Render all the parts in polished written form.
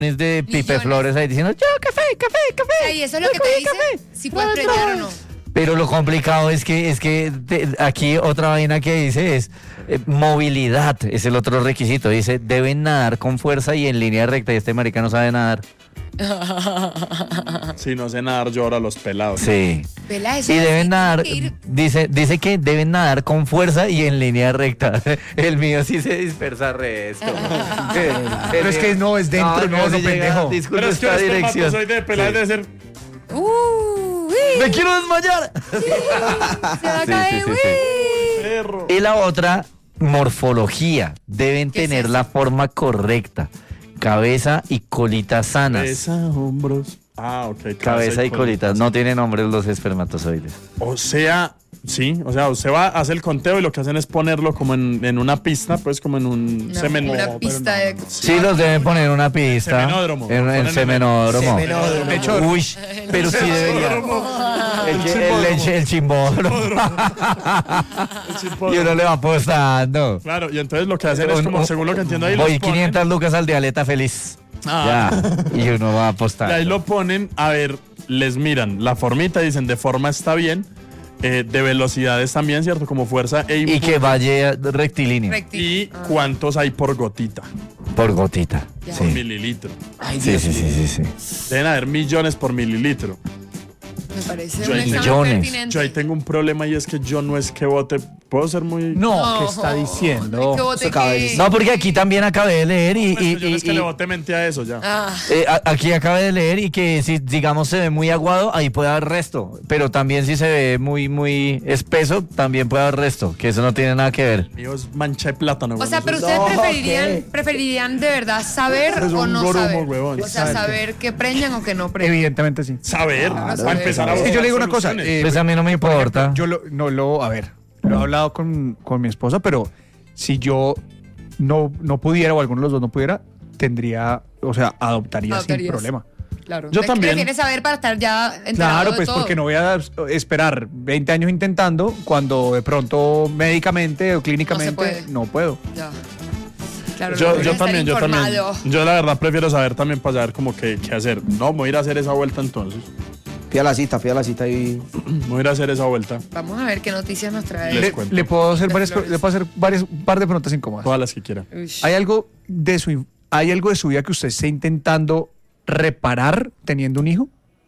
de Pipe Flores ahí diciendo, yo, café. ¿Y eso es lo que te dice? Si puedes preñar o no. Pero lo complicado es que aquí otra vaina que dice es movilidad, es el otro requisito. Dice, deben nadar con fuerza y en línea recta. Y este marica no sabe nadar. Si no sé nadar, yo ahora los pelados. Sí. Eso Y deben nadar, ir... dice que deben nadar con fuerza y en línea recta. El mío sí se dispersa resto. Pero es que no, es dentro, no pendejo. Pero es que los tomatos soy de pelado, debe ser... ¡Me quiero desmayar! Se va a caer, Perro. Y la otra, morfología. Deben ¿Qué es tener eso? la forma correcta. Cabeza y colita sanas. Cabeza, hombros. Ok. Cabeza y colita. No tienen nombres los espermatozoides. O sea, usted va a hacer el conteo y lo que hacen es ponerlo como en una pista, pues como en un Una pista de... Sí, los deben poner en una pista. Semenódromo. En semenódromo. Semenódromo. Uy, pero sí debería. El chimbódromo. Y uno le va apostando. Claro, y entonces lo que hacen es como, según lo que entiendo ahí, voy los ponen, 500 lucas al de aleta feliz. Ya. Y uno va a y apostar. ahí lo ponen, a ver, les miran la formita, dicen de forma está bien, de velocidades también, ¿cierto? Como fuerza e Y impulso. que vaya rectilíneo. Y cuántos hay por gotita, Por gotita. Ya. por Sí. mililitro. Sí. Deben haber millones por mililitro. Me parece Yo un ahí examen millones. pertinente. Yo ahí tengo un problema y es que yo no es que vote, puedo ser muy... No, ¿qué está diciendo? Que vote Eso acaba de que- decir. No, porque aquí también acabé de leer Pues que yo no es que y- le vote mente a eso ya. aquí acabé de leer y que si digamos se ve muy aguado, ahí puede haber resto. Pero también si se ve muy espeso, también puede haber resto. Que eso no tiene nada que ver. Mío es mancha de plátano. O sea, güey, pero eso ustedes preferirían de verdad saber Es o un no gorumo, saber. huevón. O sea, saber que preñan o que no preñan. Evidentemente sí. es saber, para saber. empezar a Es que yo buscar le digo una cosa. soluciones. Pues a mí no me importa. Yo a ver, lo he hablado con mi esposa, pero si yo no pudiera o alguno de los dos no pudiera, adoptaría sin Adoptarías. problema. Claro. Yo Es que también. prefieres saber para estar ya enterado Claro, de pues todo. porque no voy a esperar 20 años intentando cuando de pronto médicamente o clínicamente puede. no puedo. Ya. Claro, Yo prefieres estar también. informado. Yo la verdad prefiero saber también para saber como qué hacer. No, voy a ir a hacer esa vuelta entonces. Pida la cita y... Voy a ir a hacer esa vuelta. Vamos a ver qué noticias nos trae. Les Le, cuento. le puedo hacer Flores. un par de preguntas incómodas. Todas las que quiera. Ush. ¿Hay algo de su vida que usted esté intentando reparar teniendo un hijo?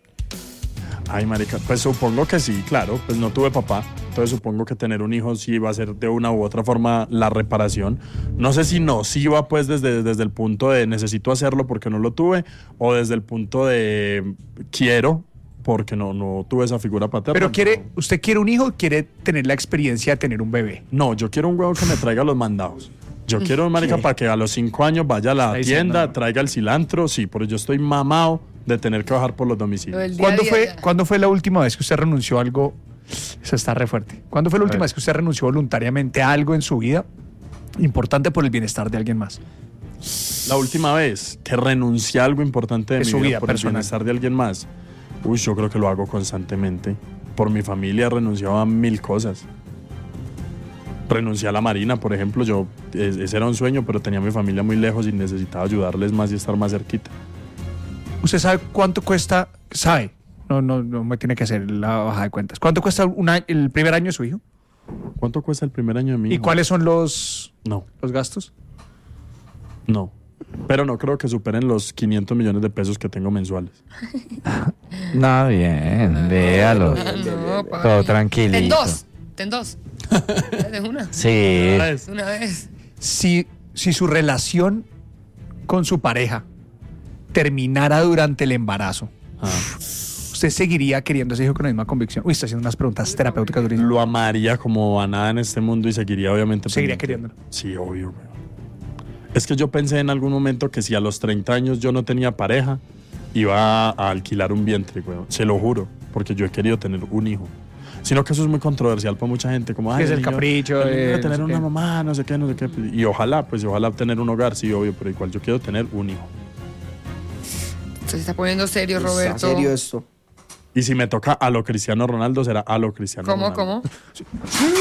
Ay, marica, pues supongo que sí, claro. Pues no tuve papá. Entonces supongo que tener un hijo sí va a ser de una u otra forma la reparación. No sé si nociva pues desde el punto de necesito hacerlo porque no lo tuve o desde el punto de quiero porque no tuve esa figura paterna. Pero ¿usted quiere un hijo o quiere tener la experiencia de tener un bebé? No, yo quiero un huevo que me traiga los mandados. Yo quiero un marica para que a los 5 años vaya a la Está tienda, diciendo. traiga el cilantro, sí, porque yo estoy mamado de tener que bajar por los Lo domicilios. del día a día ya. ¿Cuándo fue la última vez que usted renunció a algo? Eso está re fuerte. ¿Cuándo fue la última vez que usted renunció voluntariamente a algo en su vida importante por el bienestar de alguien más? La última vez que renuncié a algo importante de De mi su vida por personal. el bienestar de alguien más, yo creo que lo hago constantemente. Por mi familia he renunciado a 1000 cosas. Renuncié a la Marina, por ejemplo. Ese era un sueño, pero tenía a mi familia muy lejos y necesitaba ayudarles más y estar más cerquita. ¿Usted sabe cuánto cuesta? ¿Sabe? No me tiene que hacer la baja de cuentas. ¿Cuánto cuesta el primer año de su hijo? ¿Cuánto cuesta el primer año de mi ¿Y hijo? cuáles son los No, gastos? no. Pero no creo que superen los 500 millones de pesos que tengo mensuales. No, bien, véalo. No, papi. Todo tranquilito. Ten dos. De una. Sí. Una vez. Si su relación con su pareja terminara durante el embarazo, ¿usted seguiría queriendo ese hijo con la misma convicción? Uy, está haciendo unas preguntas terapéuticas durísimas. Lo amaría como a nada en este mundo y seguiría obviamente... Seguiría pendiente. queriéndolo. Sí, obvio, weón. Es que yo pensé en algún momento que si a los 30 años yo no tenía pareja, iba a alquilar un vientre, weón. Se lo juro, porque yo he querido tener un hijo. Sino que eso es muy controversial para mucha gente, como, Que es el niño, capricho el niño de debe no tener sé una qué. mamá, no sé qué. Y ojalá tener un hogar, sí, obvio, pero igual yo quiero tener un hijo. Se está poniendo serio, Está Roberto. serio esto. Y si me toca a lo Cristiano Ronaldo, será a lo Cristiano ¿Cómo, Ronaldo. cómo?